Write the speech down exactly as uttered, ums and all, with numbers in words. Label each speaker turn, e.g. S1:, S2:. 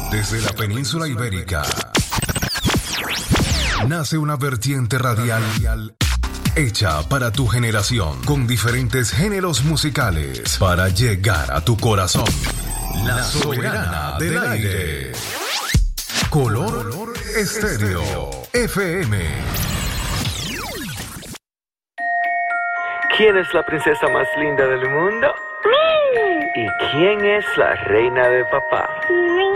S1: Desde la península ibérica nace una vertiente radial hecha para tu generación, con diferentes géneros musicales para llegar a tu corazón. La soberana del aire. Color Estéreo F M.
S2: ¿Quién es la princesa más linda del mundo? ¿Y quién es la reina de papá?